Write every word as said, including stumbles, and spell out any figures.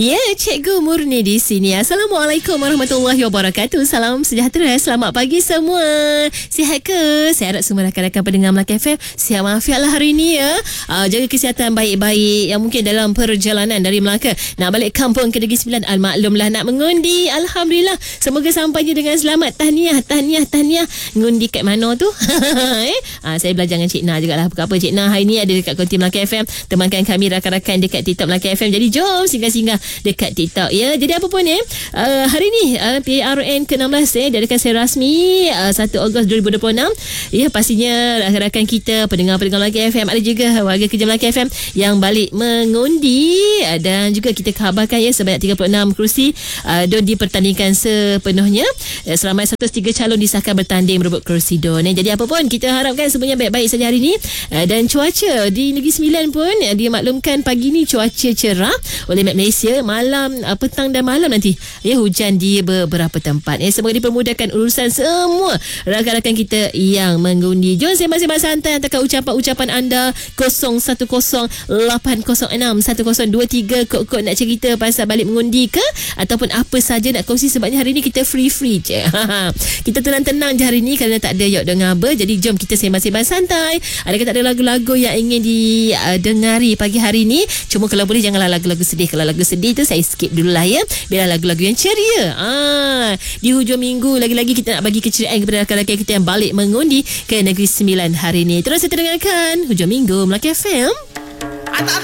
Ya, Cikgu Murni di sini. Assalamualaikum warahmatullahi wabarakatuh. Salam sejahtera. Selamat pagi semua. Sihat ke? Saya harap semua rakan-rakan pendengar Melaka F M sihat walafiat lah hari ini ya. Uh, jaga kesihatan baik-baik. Yang mungkin dalam perjalanan dari Melaka nak balik kampung ke Negeri Sembilan, al-maklumlah nak mengundi. Alhamdulillah. Semoga sampainya dengan selamat. Tahniah, tahniah, tahniah. Ngundi kat mana tu? eh? uh, saya belajar dengan Cik Na jugalah. Apa-apa Cik Na hari ni ada dekat konti Melaka F M. Temankan kami rakan-rakan dekat TikTok Melaka F M. Jadi jom singgah-singgah dekat TikTok ya. Jadi apa pun ya, uh, hari ni uh, P R N ke enam belas eh, diadakan secara rasmi uh, satu Ogos dua ribu dua puluh enam. Ya, pastinya rakan-rakan kita pendengar-pendengar Melaka F M, ada juga warga kerja Melaka F M yang balik mengundi, uh, dan juga kita khabarkan ya sebanyak tiga puluh enam kerusi uh, don dipertandingkan sepenuhnya. Uh, seramai seratus tiga calon disahkan bertanding merebut kerusi don. Eh. Jadi apa pun kita harapkan semuanya baik-baik saja hari ni. Uh, dan cuaca di Negeri Sembilan pun uh, dia maklumkan pagi ni cuaca cerah oleh Met Malaysia. Malam, petang dan malam nanti ya hujan di beberapa tempat. Ya, semoga dipermudahkan urusan semua rakan-rakan kita yang mengundi. Jom sembang-sembang santai, hantarkan ucapan-ucapan anda kosong satu kosong lapan kosong enam satu kosong dua tiga kod-kod nak cerita pasal balik mengundi ke ataupun apa saja nak kongsi, sebabnya hari ni kita free-free je. Kita tenang-tenang je hari ni kerana tak ada yok dengar ber. Jadi jom kita sembang-sembang santai. Adakah tak ada lagu-lagu yang ingin didengari pagi hari ni? Cuma kalau boleh janganlah lagu-lagu sedih. Kalau lagu sedih tu saya skip dulu lah ya. Biarlah lagu-lagu yang ceria. Ah, di hujung minggu lagi-lagi kita nak bagi keceriaan kepada rakan-rakan kita yang balik mengundi ke Negeri Sembilan hari ini. Terus kita dengarkan hujung minggu Melaka F M.